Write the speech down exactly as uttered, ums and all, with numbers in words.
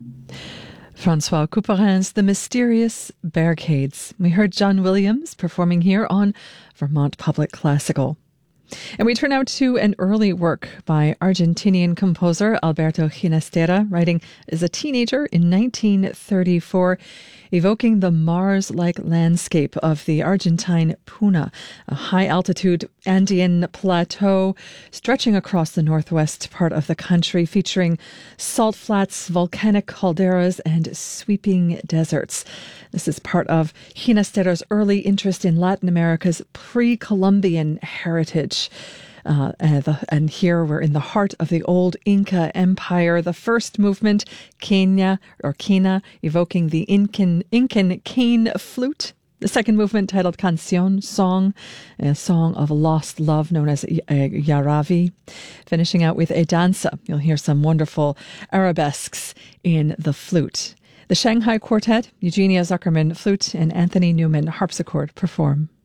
Francois Couperin's The Mysterious Barricades. We heard John Williams performing here on Vermont Public Classical. And we turn now to an early work by Argentinian composer Alberto Ginastera, writing as a teenager in nineteen thirty-four, evoking the Mars-like landscape of the Argentine Puna, a high-altitude Andean plateau stretching across the northwest part of the country, featuring salt flats, volcanic calderas, and sweeping deserts. This is part of Ginastera's early interest in Latin America's pre-Columbian heritage. Uh, and, the, and here we're in the heart of the old Inca Empire. The first movement, Quena or Quena, evoking the Incan, Incan cane flute. The second movement, titled Canción, Song, a song of lost love known as Yaraví. Finishing out with a danza. You'll hear some wonderful arabesques in the flute. The Shanghai Quartet, Eugenia Zuckerman flute, and Anthony Newman harpsichord perform.